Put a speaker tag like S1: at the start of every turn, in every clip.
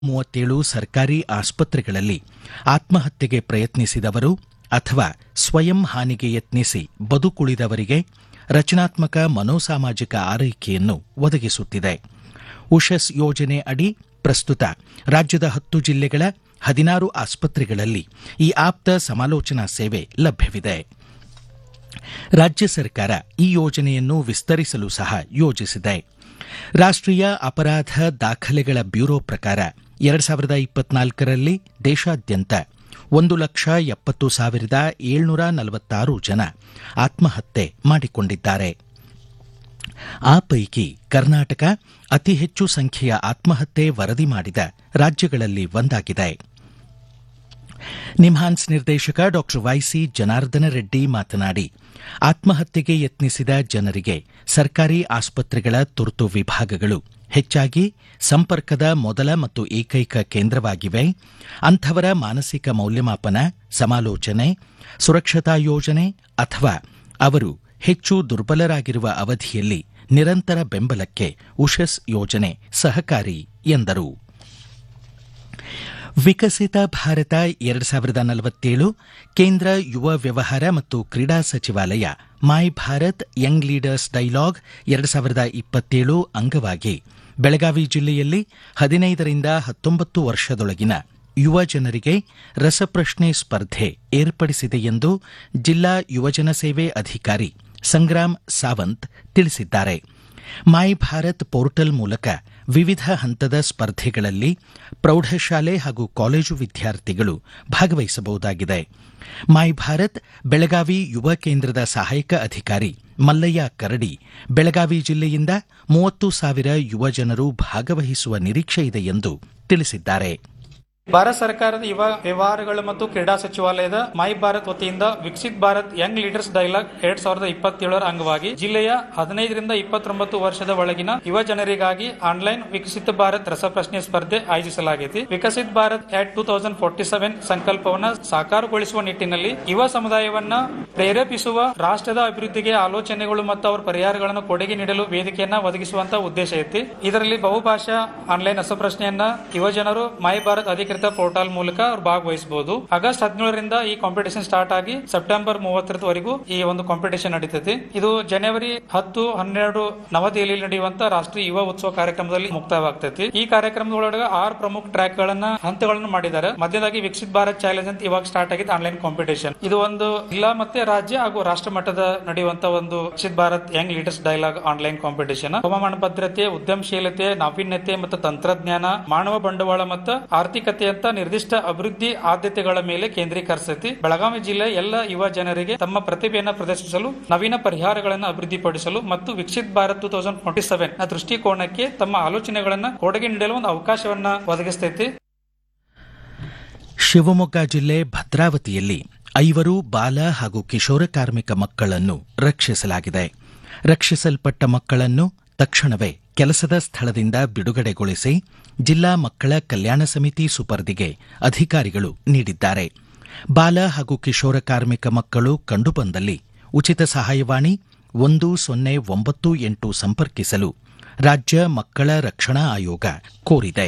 S1: 37 ಸರ್ಕಾರಿ ಆಸ್ಪತ್ರೆಗಳಲ್ಲಿ ಆತ್ಮಹತ್ಯೆಗೆ ಪ್ರಯತ್ನಿಸಿದವರು ಅಥವಾ ಸ್ವಯಂ ಹಾನಿಗೆ ಯತ್ನಿಸಿ ಬದುಕುಳಿದವರಿಗೆ ರಚನಾತ್ಮಕ ಮನೋಸಾಮಾಜಿಕ ಆರೈಕೆಯನ್ನು ಒದಗಿಸುತ್ತಿದೆ. ಉಷಸ್ ಯೋಜನೆ ಅಡಿ ಪ್ರಸ್ತುತ ರಾಜ್ಯದ 10 ಜಿಲ್ಲೆಗಳ 16 ಆಸ್ಪತ್ರೆಗಳಲ್ಲಿ ಈ ಆಪ್ತ ಸಮಾಲೋಚನಾ ಸೇವೆ ಲಭ್ಯವಿದೆ. ರಾಜ್ಯ ಸರ್ಕಾರ ಈ ಯೋಜನೆಯನ್ನು ವಿಸ್ತರಿಸಲು ಸಹ ಯೋಜಿಸಿದೆ. ರಾಷ್ಟ್ರೀಯ ಅಪರಾಧ ದಾಖಲೆಗಳ ಬ್ಯೂರೋ ಪ್ರಕಾರ 2024ರಲ್ಲಿ ದೇಶಾದ್ಯಂತ 1,70,746 ಜನ ಆತ್ಮಹತ್ಯೆ ಮಾಡಿಕೊಂಡಿದ್ದಾರೆ. ಆ ಪೈಕಿ ಕರ್ನಾಟಕ ಅತಿ ಹೆಚ್ಚು ಸಂಖ್ಯೆಯ ಆತ್ಮಹತ್ಯೆ ವರದಿ ಮಾಡಿದ ರಾಜ್ಯಗಳಲ್ಲಿ ಒಂದಾಗಿದೆ. ನಿಮ್ಹಾನ್ಸ್ ನಿರ್ದೇಶಕ ಡಾ ವೈಸಿ ಜನಾರ್ದನ ರೆಡ್ಡಿ ಮಾತನಾಡಿ, ಆತ್ಮಹತ್ಯೆಗೆ ಯತ್ನಿಸಿದ ಜನರಿಗೆ ಸರ್ಕಾರಿ ಆಸ್ಪತ್ರೆಗಳ ತುರ್ತು ವಿಭಾಗಗಳು ಹೆಚ್ಚಾಗಿ ಸಂಪರ್ಕದ ಮೊದಲ ಮತ್ತು ಏಕೈಕ ಕೇಂದ್ರವಾಗಿವೆ. ಅಂಥವರ ಮಾನಸಿಕ ಮೌಲ್ಯಮಾಪನ, ಸಮಾಲೋಚನೆ, ಸುರಕ್ಷತಾ ಯೋಜನೆ ಅಥವಾ ಅವರು ಹೆಚ್ಚು ದುರ್ಬಲರಾಗಿರುವ ಅವಧಿಯಲ್ಲಿ ನಿರಂತರ ಬೆಂಬಲಕ್ಕೆ ಉಷಸ್ ಯೋಜನೆ ಸಹಕಾರಿ ಎಂದರು. ವಿಕಸಿತ ಭಾರತ 2047 ಕೇಂದ್ರ ಯುವ ವ್ಯವಹಾರ ಮತ್ತು ಕ್ರೀಡಾ ಸಚಿವಾಲಯ ಮೈ ಭಾರತ್ ಯಂಗ್ ಲೀಡರ್ಸ್ ಡೈಲಾಗ್ 2027 ಅಂಗವಾಗಿ ಬೆಳಗಾವಿ ಜಿಲ್ಲೆಯಲ್ಲಿ 15ರಿಂದ 19 ವರ್ಷದೊಳಗಿನ ಯುವ ಜನರಿಗೆ ರಸಪ್ರಶ್ನೆ ಸ್ಪರ್ಧೆ ಏರ್ಪಡಿಸಿದೆ ಎಂದು ಜಿಲ್ಲಾ ಯುವಜನ ಸೇವೆ ಅಧಿಕಾರಿ ಸಂಗ್ರಾಮ್ ಸಾವಂತ್ ತಿಳಿಸಿದ್ದಾರೆ. ಮೈ ಭಾರತ್ ಪೋರ್ಟಲ್ ಮೂಲಕ ವಿವಿಧ ಹಂತದ ಸ್ಪರ್ಧೆಗಳಲ್ಲಿ ಪ್ರೌಢಶಾಲೆ ಹಾಗೂ ಕಾಲೇಜು ವಿದ್ಯಾರ್ಥಿಗಳು ಭಾಗವಹಿಸಬಹುದಾಗಿದೆ. ಮೈ ಭಾರತ್ ಬೆಳಗಾವಿ ಯುವ ಕೇಂದ್ರದ ಸಹಾಯಕ ಅಧಿಕಾರಿ ಮಲ್ಲಯ್ಯ ಕರಡಿ ಬೆಳಗಾವಿ ಜಿಲ್ಲೆಯಿಂದ 30,000 ಯುವ ಜನರು ಭಾಗವಹಿಸುವ ನಿರೀಕ್ಷೆಯಿದೆ ಎಂದು ತಿಳಿಸಿದ್ದಾರೆ.
S2: ಭಾರತ ಸರ್ಕಾರದ ಯುವ ವ್ಯವಹಾರಗಳು ಮತ್ತು ಕ್ರೀಡಾ ಸಚಿವಾಲಯದ ಮೈ ಭಾರತ್ ವತಿಯಿಂದ Viksit Bharat Young leaders dialogue 2027 ಅಂಗವಾಗಿ ಜಿಲ್ಲೆಯ 15ರಿಂದ 29 ವರ್ಷದ ಒಳಗಿನ ಯುವ ಜನರಿಗಾಗಿ ಆನ್ಲೈನ್ ವಿಕಸಿತ ಭಾರತ್ ರಸಪ್ರಶ್ನೆ ಸ್ಪರ್ಧೆ ಆಯೋಜಿಸಲಾಗಿದೆ. ವಿಕಸಿತ್ ಭಾರತ್ ಎಟ್ 2047 ಸಂಕಲ್ಪವನ್ನು ಸಾಕಾರಗೊಳಿಸುವ ನಿಟ್ಟಿನಲ್ಲಿ ಯುವ ಸಮುದಾಯವನ್ನ ಪ್ರೇರೇಪಿಸುವ, ರಾಷ್ಟ್ರದ ಅಭಿವೃದ್ಧಿಗೆ ಆಲೋಚನೆಗಳು ಮತ್ತು ಅವರ ಪರಿಹಾರಗಳನ್ನು ಕೊಡುಗೆ ನೀಡಲು ವೇದಿಕೆಯನ್ನ ಒದಗಿಸುವಂತಹ ಉದ್ದೇಶ ಐತಿ. ಇದರಲ್ಲಿ ಬಹುಭಾಷಾ ಆನ್ಲೈನ್ ರಸಪ್ರಶ್ನೆಯನ್ನ ಯುವ ಜನರು ಮೈ ಭಾರತ್ ಅಧಿಕೃತ ಪೋರ್ಟಲ್ ಮೂಲಕ ಅವರು ಭಾಗವಹಿಸಬಹುದು. ಆಗಸ್ಟ್ 17ರಿಂದ ಈ ಕಾಂಪಿಟೇಷನ್ ಸ್ಟಾರ್ಟ್ ಆಗಿ ಸೆಪ್ಟೆಂಬರ್ 30ರವರೆಗೂ ಈ ಒಂದು ಕಾಂಪಿಟೇಷನ್ ನಡೀತದೆ. ಇದು ಜನವರಿ 10, 12 ನವದೆಹಲಿಯಲ್ಲಿ ನಡೆಯುವಂತಹ ರಾಷ್ಟ್ರೀಯ ಯುವ ಉತ್ಸವ ಕಾರ್ಯಕ್ರಮದಲ್ಲಿ ಮುಕ್ತಾಯವಾಗ್ತೈತಿ. ಈ ಕಾರ್ಯಕ್ರಮದೊಳಗೆ 6 ಪ್ರಮುಖ ಟ್ರ್ಯಾಕ್ ಹಂತಗಳನ್ನು ಮಾಡಿದ್ದಾರೆ. ಮಧ್ಯದಾಗಿ ವಿಕಸಿತ್ ಭಾರತ್ ಚಾಲೆಂಜ್ ಅಂತ ಇವಾಗ ಸ್ಟಾರ್ಟ್ ಆಗಿದ್ದು ಆನ್ಲೈನ್ ಕಾಂಪಿಟೇಷನ್. ಇದು ಒಂದು ಜಿಲ್ಲಾ ಮತ್ತೆ ರಾಜ್ಯ ಹಾಗೂ ರಾಷ್ಟ್ರ ಮಟ್ಟದ ನಡೆಯುವಂತಹ ಒಂದು Viksit Bharat Young leaders dialogue online competition. ಹವಾಮಾನ ಭದ್ರತೆ, ಉದ್ಯಮಶೀಲತೆ, ನಾವೀನ್ಯತೆ ಮತ್ತು ತಂತ್ರಜ್ಞಾನ, ಮಾನವ ಬಂಡವಾಳ ಮತ್ತು ಆರ್ಥಿಕತೆ ಅಂತ ನಿರ್ದಿಷ್ಟ ಅಭಿವೃದ್ಧಿ ಆದ್ಯತೆಗಳ ಮೇಲೆ ಕೇಂದ್ರೀಕರಿಸತಿ. ಬೆಳಗಾವಿ ಜಿಲ್ಲೆ ಎಲ್ಲ ಯುವ ಜನರಿಗೆ ತಮ್ಮ ಪ್ರತಿಭೆಯನ್ನು ಪ್ರದರ್ಶಿಸಲು, ನವೀನ ಪರಿಹಾರಗಳನ್ನು ಅಭಿವೃದ್ಧಿಪಡಿಸಲು ಮತ್ತು ವಿಕಸಿತ್ ಭಾರತ್ 2047 ನ ದೃಷ್ಟಿಕೋನಕ್ಕೆ ತಮ್ಮ ಆಲೋಚನೆಗಳನ್ನು ಕೊಡುಗೆ ನೀಡಲು ಒಂದು ಅವಕಾಶವನ್ನ ಒದಗಿಸುತ್ತೈತಿ.
S1: ಶಿವಮೊಗ್ಗ ಜಿಲ್ಲೆ ಭದ್ರಾವತಿಯಲ್ಲಿ 5 ಬಾಲ ಹಾಗೂ ಕಿಶೋರ ಕಾರ್ಮಿಕ ಮಕ್ಕಳನ್ನು ರಕ್ಷಿಸಲಾಗಿದೆ. ರಕ್ಷಿಸಲ್ಪಟ್ಟ ಮಕ್ಕಳನ್ನು ತಕ್ಷಣವೇ ಕೆಲಸದ ಸ್ಥಳದಿಂದ ಬಿಡುಗಡೆಗೊಳಿಸಿ ಜಿಲ್ಲಾ ಮಕ್ಕಳ ಕಲ್ಯಾಣ ಸಮಿತಿ ಸುಪರ್ದಿಗೆ ಅಧಿಕಾರಿಗಳು ನೀಡಿದ್ದಾರೆ. ಬಾಲ ಹಾಗೂ ಕಿಶೋರ ಕಾರ್ಮಿಕ ಮಕ್ಕಳು ಕಂಡುಬಂದಲ್ಲಿ ಉಚಿತ ಸಹಾಯವಾಣಿ 1098 ಸಂಪರ್ಕಿಸಲು ರಾಜ್ಯ ಮಕ್ಕಳ ರಕ್ಷಣಾ ಆಯೋಗ ಕೋರಿದೆ.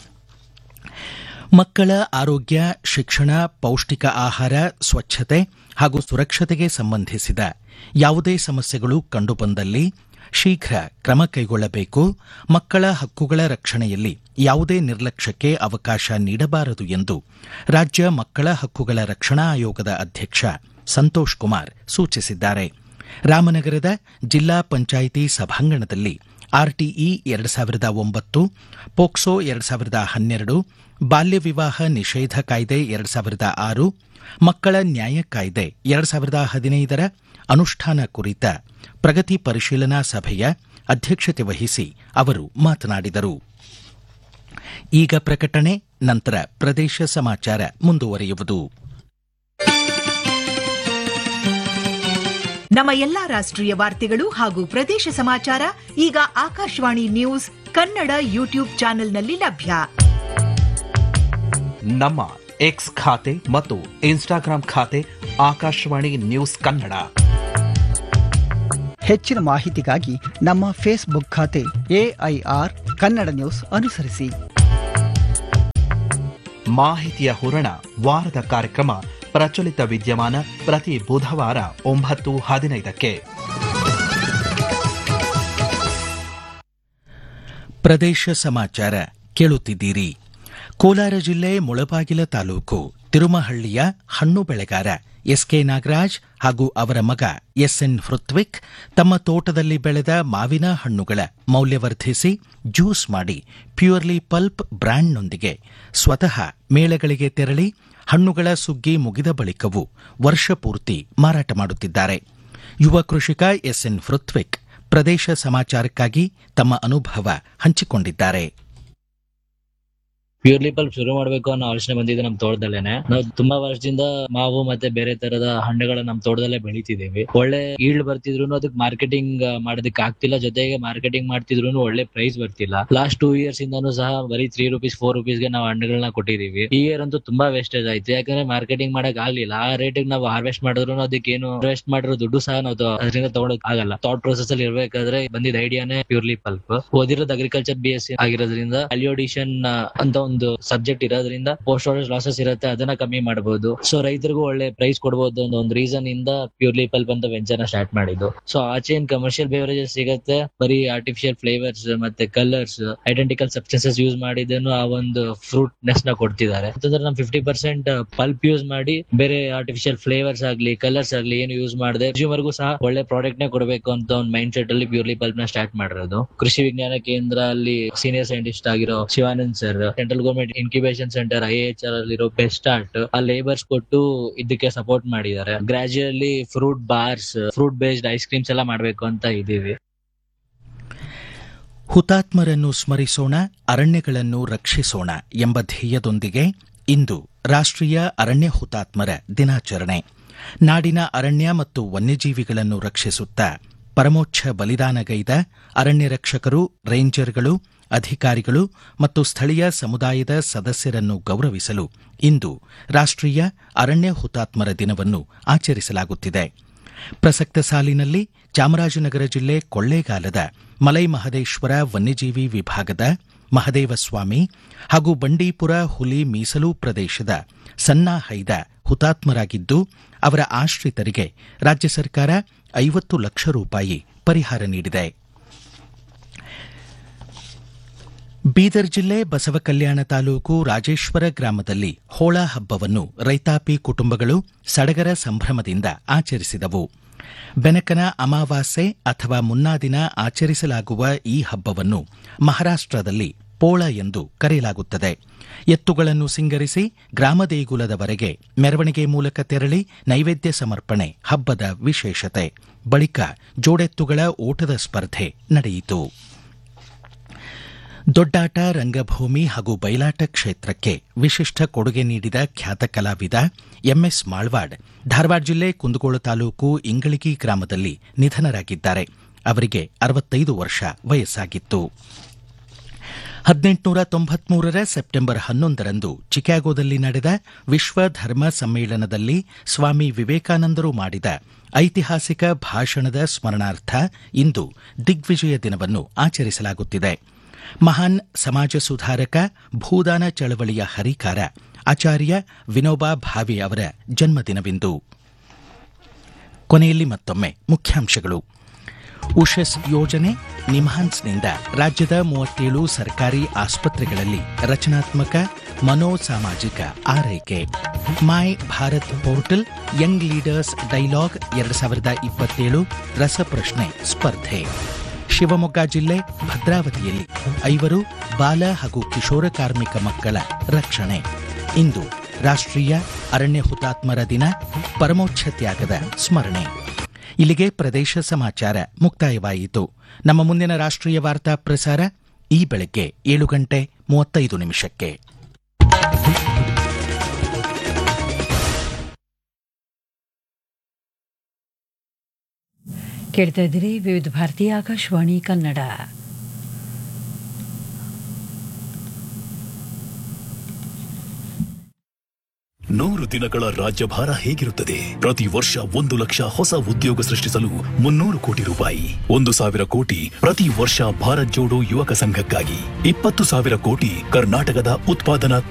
S1: ಮಕ್ಕಳ ಆರೋಗ್ಯ, ಶಿಕ್ಷಣ, ಪೌಷ್ಟಿಕ ಆಹಾರ, ಸ್ವಚ್ಛತೆ ಹಾಗೂ ಸುರಕ್ಷತೆಗೆ ಸಂಬಂಧಿಸಿದ ಯಾವುದೇ ಸಮಸ್ಯೆಗಳು ಕಂಡುಬಂದಲ್ಲಿ ಶೀಘ್ರ ಕ್ರಮ ಕೈಗೊಳ್ಳಬೇಕು. ಮಕ್ಕಳ ಹಕ್ಕುಗಳ ರಕ್ಷಣೆಯಲ್ಲಿ ಯಾವುದೇ ನಿರ್ಲಕ್ಷ್ಯಕ್ಕೆ ಅವಕಾಶ ನೀಡಬಾರದು ಎಂದು ರಾಜ್ಯ ಮಕ್ಕಳ ಹಕ್ಕುಗಳ ರಕ್ಷಣಾ ಆಯೋಗದ ಅಧ್ಯಕ್ಷ ಸಂತೋಷ್ ಕುಮಾರ್ ಸೂಚಿಸಿದ್ದಾರೆ. ರಾಮನಗರದ ಜಿಲ್ಲಾ ಪಂಚಾಯಿತಿ ಸಭಾಂಗಣದಲ್ಲಿ ಆರ್ಟಿಇ 2009, ಪೋಕ್ಸೋ 2012, ಬಾಲ್ಯ ವಿವಾಹ ನಿಷೇಧ ಕಾಯ್ದೆ 2006, ಮಕ್ಕಳ ನ್ಯಾಯ ಕಾಯ್ದೆ 2015ರ ಅನುಷ್ಠಾನ ಕುರಿತ ಪ್ರಗತಿ ಪರಿಶೀಲನಾ ಸಭೆಯ ಅಧ್ಯಕ್ಷತೆ ವಹಿಸಿ ಅವರು ಮಾತನಾಡಿದರು. ಈಗ ಪ್ರಕಟಣೆ, ನಂತರ ಪ್ರದೇಶ ಸಮಾಚಾರ ಮುಂದುವರಿಯುವುದು.
S3: ನಮ್ಮ ಎಲ್ಲಾ ರಾಷ್ಟ್ರೀಯ ವಾರ್ತೆಗಳು ಹಾಗೂ ಪ್ರದೇಶ ಸಮಾಚಾರ ಈಗ ಆಕಾಶವಾಣಿ ನ್ಯೂಸ್ ಕನ್ನಡ ಯೂಟ್ಯೂಬ್ ಚಾನೆಲ್ನಲ್ಲಿ ಲಭ್ಯ.
S4: ನಮ್ಮ ಎಕ್ಸ್ ಖಾತೆ ಮತ್ತು ಇನ್ಸ್ಟಾಗ್ರಾಂ ಖಾತೆ ಆಕಾಶವಾಣಿ ನ್ಯೂಸ್ ಕನ್ನಡ.
S5: ಹೆಚ್ಚಿನ ಮಾಹಿತಿಗಾಗಿ ನಮ್ಮ ಫೇಸ್ಬುಕ್ ಖಾತೆ AIR ಕನ್ನಡ ನ್ಯೂಸ್ ಅನುಸರಿಸಿ.
S4: ಮಾಹಿತಿಯ ಹೂರಣ ವಾರದ ಕಾರ್ಯಕ್ರಮ ಪ್ರಚಲಿತ ವಿದ್ಯಮಾನ ಪ್ರತಿ ಬುಧವಾರ 9:15.
S1: ಪ್ರದೇಶ ಸಮಾಚಾರ ಕೇಳುತ್ತಿದ್ದೀರಿ. ಕೋಲಾರ ಜಿಲ್ಲೆ ಮುಳಬಾಗಿಲ ತಾಲೂಕು ತಿರುಮಹಳ್ಳಿಯ ಹಣ್ಣು ಬೆಳೆಗಾರ ಎಸ್ಕೆ ನಾಗರಾಜ್ ಹಾಗೂ ಅವರ ಮಗ ಎಸ್ಎನ್ ಹೃತ್ವಿಕ್ ತಮ್ಮ ತೋಟದಲ್ಲಿ ಬೆಳೆದ ಮಾವಿನ ಹಣ್ಣುಗಳ ಮೌಲ್ಯವರ್ಧಿಸಿ ಜ್ಯೂಸ್ ಮಾಡಿ ಪ್ಯೂರ್ಲಿ ಪಲ್ಪ್ ಬ್ರ್ಯಾಂಡ್ನೊಂದಿಗೆ ಸ್ವತಃ ಮೇಳಗಳಿಗೆ ತೆರಳಿ ಹಣ್ಣುಗಳ ಸುಗ್ಗಿ ಮುಗಿದ ಬಳಿಕವೂ ವರ್ಷಪೂರ್ತಿ ಮಾರಾಟ ಮಾಡುತ್ತಿದ್ದಾರೆ. ಯುವ ಕೃಷಿಕ ಎಸ್ಎನ್ ಹೃತ್ವಿಕ್ ಪ್ರದೇಶ ಸಮಾಚಾರಕ್ಕಾಗಿ ತಮ್ಮ ಅನುಭವ ಹಂಚಿಕೊಂಡಿದ್ದಾರೆ.
S5: ಪ್ಯೂರ್ಲಿ ಪಲ್ಪ್ ಶುರು ಮಾಡ್ಬೇಕು ಅನ್ನೋ ಆಲೋಚನೆ ಬಂದಿದೆ ನಮ್ಮ ತೋಟದಲ್ಲೇನೆ. ನಾವು ತುಂಬಾ ವರ್ಷದಿಂದ ಮಾವು ಮತ್ತೆ ಬೇರೆ ತರದ ಹಣ್ಣುಗಳನ್ನ ನಮ್ಮ ತೋಟದಲ್ಲೇ ಬೆಳಿತಿದೀವಿ. ಒಳ್ಳೆ ಈಲ್ಡ್ ಬರ್ತಿದ್ರು ಅದಕ್ಕೆ ಮಾರ್ಕೆಟಿಂಗ್ ಮಾಡೋದಕ್ಕೆ ಆಗ್ತಿಲ್ಲ, ಜೊತೆಗೆ ಮಾರ್ಕೆಟಿಂಗ್ ಮಾಡ್ತಿದ್ರು ಒಳ್ಳೆ ಪ್ರೈಸ್ ಬರ್ತಿಲ್ಲ. ಲಾಸ್ಟ್ 2 years ಇಂದಾನು ಸಹ ಬರೀ 3 rupees 4 rupees ನಾವು ಹಣ್ಣುಗಳನ್ನ ಕೊಟ್ಟಿದೀವಿ. ಈ ಇಯರ್ ಅಂತೂ ತುಂಬಾ ವೇಸ್ಟೇಜ್ ಆಯ್ತು, ಯಾಕಂದ್ರೆ ಮಾರ್ಕೆಟಿಂಗ್ ಮಾಡಕ್ ಆಗ್ಲಿಲ್ಲ. ಆ ರೇಟಿಗೆ ನಾವು ಹಾರ್ವೆಸ್ಟ್ ಮಾಡಿದ್ರು ಅದಕ್ಕೇನು ಇನ್ವೆಸ್ಟ್ ಮಾಡಿರೋ ದುಡ್ಡು ಸಹ ನಾವು ಅದರಿಂದ ತಗೊಳಕ್ ಆಗಲ್ಲ. ಥಾಟ್ ಪ್ರೊಸೆಸ್ ಅಲ್ಲಿ ಇರ್ಬೇಕಾದ್ರೆ ಬಂದಿದ್ದ ಐಡಿಯಾನೇ ಪ್ಯೂರ್ಲಿ ಪಲ್ಪ್. ಓದಿರೋದು ಅಗ್ರಿಕಲ್ಚರ್ BSc ಆಗಿರೋದ್ರಿಂದ ವ್ಯಾಲ್ಯೂಡಿಷನ್ ಅಂತ ಒಂದು ಸಬ್ಜೆಕ್ಟ್ ಇರೋದ್ರಿಂದ ಪೋಸ್ಟ್ ಹಾರ್ವೆಸ್ಟ್ ಲಾಸಸ್ ಇರುತ್ತೆ, ಅದನ್ನ ಕಮ್ಮಿ ಮಾಡಬಹುದು. ಸೊ ರೈತರಿಗೂ ಒಳ್ಳೆ ಪ್ರೈಸ್ ಕೊಡಬಹುದು ಅನ್ನೋ ಒಂದು ರೀಸನ್ ಇಂದ ಪ್ಯೂರ್ಲಿ ಪಲ್ಪ್ ಅಂತ ವೆಂಚರ್ ನ ಸ್ಟಾರ್ಟ್ ಮಾಡಿದ್ದು. ಸೊ ಆಚೆ ಏನ್ ಕಮರ್ಷಿಯಲ್ ಬೇವರೇಜಸ್ ಸಿಗುತ್ತೆ, ಬರೀ ಆರ್ಟಿಫಿಷಿಯಲ್ ಫ್ಲೇವರ್ಸ್ ಮತ್ತೆ ಕಲರ್ಸ್ ಐಡೆಂಟಿಕಲ್ ಸಬ್ಸ್ಟೆನ್ಸಸ್ ಯೂಸ್ ಮಾಡಿದನು ಆ ಒಂದು ಫ್ರೂಟ್ ನೆಸ್ ನ ಕೊಡ್ತಿದ್ದಾರೆ. ಅಂತಂದ್ರೆ ನಾವು 50% ಪಲ್ಪ್ ಯೂಸ್ ಮಾಡಿ ಬೇರೆ ಆರ್ಟಿಫಿಷಿಯಲ್ ಫ್ಲೇವರ್ಸ್ ಆಗ್ಲಿ ಕಲರ್ಸ್ ಆಗ್ಲಿ ಏನು ಯೂಸ್ ಮಾಡದೆ ಕನ್ಸ್ಯೂಮರ್ಗೂ ಸಹ ಒಳ್ಳೆ ಪ್ರಾಡಕ್ಟ್ ನೇ ಕೊಡಬೇಕು ಅಂತ ಒಂದು ಮೈಂಡ್ ಸೆಟ್ ಅಲ್ಲಿ ಪ್ಯೂರ್ಲಿ ಪಲ್ಪ್ ನ ಸ್ಟಾರ್ಟ್ ಮಾಡಿರೋದು. ಕೃಷಿ ವಿಜ್ಞಾನ ಕೇಂದ್ರ ಅಲ್ಲಿ ಸೀನಿಯರ್ ಸೈಂಟಿಸ್ಟ್ ಆಗಿರೋ Shivanand sir, central government incubation centre IHR ಅಲ್ಲಿರೋ ಬೆಸ್ಟ್ ಸ್ಟಾರ್ಟ್ ಆ ಲೇಬರ್ಸ್ ಕೊಟ್ಟು ಇದಕ್ಕೆ ಸಪೋರ್ಟ್ ಮಾಡಿದ್ದಾರೆ. ಗ್ರಾಜುಯಲಿ fruit bars, fruit based ice creams ಎಲ್ಲ ಮಾಡಬೇಕು ಅಂತ ಇದೀವಿ.
S1: ಹುತಾತ್ಮರನ್ನು ಸ್ಮರಿಸೋಣ, ಅರಣ್ಯಗಳನ್ನು ರಕ್ಷಿಸೋಣ ಎಂಬ ಧ್ಯೇಯದೊಂದಿಗೆ ಇಂದು ರಾಷ್ಟ್ರೀಯ ಅರಣ್ಯ ಹುತಾತ್ಮರ ದಿನಾಚರಣೆ. ನಾಡಿನ ಅರಣ್ಯ ಮತ್ತು ವನ್ಯಜೀವಿಗಳನ್ನು ರಕ್ಷಿಸುತ್ತಾ ಪರಮೋಚ್ಛ ಬಲಿದಾನಗೈದ ಅರಣ್ಯ ರಕ್ಷಕರು, ರೇಂಜರ್ಗಳು, ಅಧಿಕಾರಿಗಳು ಮತ್ತು ಸ್ಥಳೀಯ ಸಮುದಾಯದ ಸದಸ್ಯರನ್ನು ಗೌರವಿಸಲು ಇಂದು ರಾಷ್ಟ್ರೀಯ ಅರಣ್ಯ ಹುತಾತ್ಮರ ದಿನವನ್ನು ಆಚರಿಸಲಾಗುತ್ತಿದೆ. ಪ್ರಸಕ್ತ ಸಾಲಿನಲ್ಲಿ ಚಾಮರಾಜನಗರ ಜಿಲ್ಲೆ ಕೊಳ್ಳೇಗಾಲದ ಮಲೈ ಮಹದೇಶ್ವರ ವನ್ಯಜೀವಿ ವಿಭಾಗದ ಮಹದೇವಸ್ವಾಮಿ ಹಾಗೂ ಬಂಡೀಪುರ ಹುಲಿ ಮೀಸಲು ಪ್ರದೇಶದ ಸನ್ನಾ ಹೈದ ಹುತಾತ್ಮರಾಗಿದ್ದು, ಅವರ ಆಶ್ರಿತರಿಗೆ ರಾಜ್ಯ ಸರ್ಕಾರ 50 ಲಕ್ಷ ರೂಪಾಯಿ ಪರಿಹಾರ ನೀಡಿದೆ. ಬೀದರ್ ಜಿಲ್ಲೆ ಬಸವಕಲ್ಯಾಣ ತಾಲೂಕು ರಾಜೇಶ್ವರ ಗ್ರಾಮದಲ್ಲಿ ಹೋಳ ಹಬ್ಬವನ್ನು ರೈತಾಪಿ ಕುಟುಂಬಗಳು ಸಡಗರ ಸಂಭ್ರಮದಿಂದ ಆಚರಿಸಿದವು. ಬೆನಕನ ಅಮಾವಾಸ್ಯೆ ಅಥವಾ ಮುನ್ನಾ ದಿನ ಆಚರಿಸಲಾಗುವ ಈ ಹಬ್ಬವನ್ನು ಮಹಾರಾಷ್ಟ್ರದಲ್ಲಿ ಪೋಳ ಎಂದು ಕರೆಯಲಾಗುತ್ತದೆ. ಎತ್ತುಗಳನ್ನು ಸಿಂಗರಿಸಿ ಗ್ರಾಮ ದೇಗುಲದವರೆಗೆ ಮೆರವಣಿಗೆ ಮೂಲಕ ತೆರಳಿ ನೈವೇದ್ಯ ಸಮರ್ಪಣೆ ಹಬ್ಬದ ವಿಶೇಷತೆ. ಬಳಿಕ ಜೋಡೆತ್ತುಗಳ ಓಟದ ಸ್ಪರ್ಧೆ ನಡೆಯಿತು. ದೊಡ್ಡಾಟ, ರಂಗಭೂಮಿ ಹಾಗೂ ಬಯಲಾಟ ಕ್ಷೇತ್ರಕ್ಕೆ ವಿಶಿಷ್ಟ ಕೊಡುಗೆ ನೀಡಿದ ಖ್ಯಾತ ಕಲಾವಿದ ಎಂಎಸ್ ಮಾಳ್ವಾಡ್ ಧಾರವಾಡ ಜಿಲ್ಲೆ ಕುಂದಗೋಳ ತಾಲೂಕು ಇಂಗಳಗಿ ಗ್ರಾಮದಲ್ಲಿ ನಿಧನರಾಗಿದ್ದಾರೆ. ಅವರಿಗೆ 65 ವರ್ಷ ವಯಸ್ಸಾಗಿತ್ತು. 1893 ಸೆಪ್ಟೆಂಬರ್ 11ರಂದು ಚಿಕಾಗೋದಲ್ಲಿ ನಡೆದ ವಿಶ್ವ ಧರ್ಮ ಸಮ್ಮೇಳನದಲ್ಲಿ ಸ್ವಾಮಿ ವಿವೇಕಾನಂದರು ಮಾಡಿದ ಐತಿಹಾಸಿಕ ಭಾಷಣದ ಸ್ಮರಣಾರ್ಥ ಇಂದು ದಿಗ್ವಿಜಯ ದಿನವನ್ನು ಆಚರಿಸಲಾಗುತ್ತಿದೆ. ಮಹಾನ್ ಸಮಾಜ ಸುಧಾರಕ, ಭೂದಾನ ಚಳವಳಿಯ ಹರಿಕಾರ ಆಚಾರ್ಯ ವಿನೋಬಾ ಭಾವೆ ಅವರ ಜನ್ಮದಿನವಿಂದು. ಕೊನೆಯಲ್ಲಿ ಮತ್ತೊಮ್ಮೆ ಮುಖ್ಯಾಂಶಗಳು. ಉಷಸ್ ಯೋಜನೆ ನಿಮ್ಹಾನ್ಸ್ನಿಂದ ರಾಜ್ಯದ 37 ಸರ್ಕಾರಿ ಆಸ್ಪತ್ರೆಗಳಲ್ಲಿ ರಚನಾತ್ಮಕ ಮನೋಸಾಮಾಜಿಕ ಆರೈಕೆ. ಮೈ Bharat portal Young leaders dialogue 2027 ರಸಪ್ರಶ್ನೆ ಸ್ಪರ್ಧೆ. ಶಿವಮೊಗ್ಗ ಜಿಲ್ಲೆ ಭದ್ರಾವತಿಯಲ್ಲಿ 5 ಬಾಲ ಹಾಗೂ ಕಿಶೋರ ಕಾರ್ಮಿಕ ಮಕ್ಕಳ ರಕ್ಷಣೆ. ಇಂದು ರಾಷ್ಟ್ರೀಯ ಅರಣ್ಯ ಹುತಾತ್ಮರ ದಿನ, ಪರಮೋಚ್ಛ ತ್ಯಾಗದ ಸ್ಮರಣೆ. ಇಲ್ಲಿಗೆ ಪ್ರದೇಶ ಸಮಾಚಾರ ಮುಕ್ತಾಯವಾಯಿತು. ನಮ್ಮ ಮುಂದಿನ ರಾಷ್ಟ್ರೀಯ ವಾರ್ತಾ ಪ್ರಸಾರ ಈ ಬೆಳಗ್ಗೆ 7:35.
S6: ಕೇಳ್ತಾ ಇದ್ದೀರಿ ವಿವಿಧ ಭಾರತೀಯ ಆಕಾಶವಾಣಿ ಕನ್ನಡ.
S7: ನೂರು ದಿನಗಳ ರಾಜ್ಯಭಾರ ಹೇಗಿರುತ್ತದೆ? ಪ್ರತಿ ವರ್ಷ 1 ಲಕ್ಷ ಹೊಸ ಉದ್ಯೋಗ ಸೃಷ್ಟಿಸಲು 300 ಕೋಟಿ ರೂಪಾಯಿ, 1,000 ಕೋಟಿ ಪ್ರತಿ ವರ್ಷ ಭಾರತ್ ಜೋಡೋ ಯುವಕ ಸಂಘಕ್ಕಾಗಿ, 20,000 ಕೋಟಿ ಕರ್ನಾಟಕದ ಉತ್ಪಾದನಾ